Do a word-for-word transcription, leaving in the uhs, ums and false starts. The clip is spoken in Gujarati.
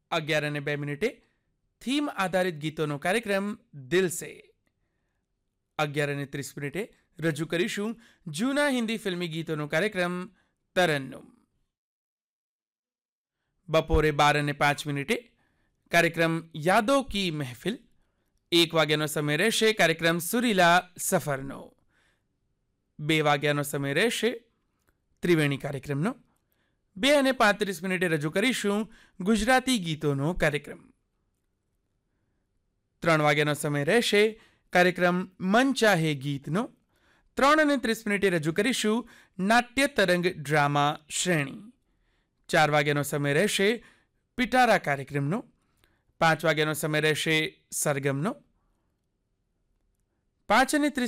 અગિયાર અને બે મિનિટે થીમ આધારિત ગીતોનો કાર્યક્રમ દિલ સે. અગિયાર અને ત્રીસ મિનિટે રજૂ કરીશું જૂના હિન્દી ફિલ્મી ગીતોનો કાર્યક્રમ તરન્નુમ. બપોરે બાર અને પાંચ મિનિટે કાર્યક્રમ યાદો કી મહેફિલ. એક વાગ્યાનો સમય રહેશે કાર્યક્રમ સુરીલા સફરનો. બે વાગ્યાનો સમય રહેશે ત્રિવેણી કાર્યક્રમનો. બે અને પાંત્રીસ મિનિટે રજૂ કરીશું ગુજરાતી ગીતોનો કાર્યક્રમ. ત્રણ વાગ્યાનો સમય રહેશે કાર્યક્રમ મન ચાહે ગીતનો. ત્રણ અને ત્રીસ મિનિટે રજૂ કરીશું નાટ્ય તરંગ ડ્રામા શ્રેણી. ચાર વાગ્યાનો સમય રહેશે પિટારા કાર્યક્રમનો. પાંચ વાગ્યાનો સમય રહેશે સરગમનો. પાંચ અને ત્રીસ